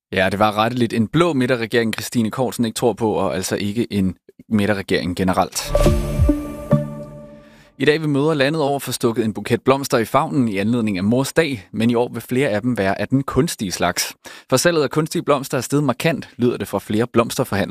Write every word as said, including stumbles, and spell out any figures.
Ja, det var retteligt en blå midterregering, Christine Kortsen ikke tror på, og altså ikke en midterregering generelt. I dag vil mødre landet over få stukket en buket blomster i favnen i anledning af Mors Dag, men i år vil flere af dem være af den kunstige slags. For salget af kunstige blomster er steget markant, lyder det fra flere blomsterforhandlere.